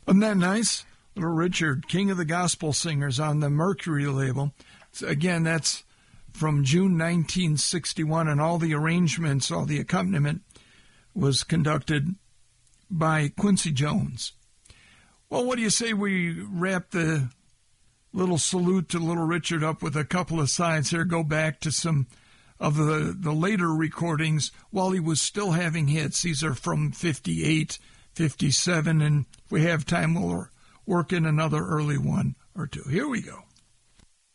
Isn't that nice? Little Richard, King of the Gospel Singers on the Mercury label. Again, that's from June 1961, and all the arrangements, all the accompaniment was conducted by Quincy Jones. Well, what do you say we wrap the little salute to Little Richard up with a couple of sides here, go back to some of the later recordings while he was still having hits. These are from 58, 57, and if we have time, we'll work in another early one or two. Here we go.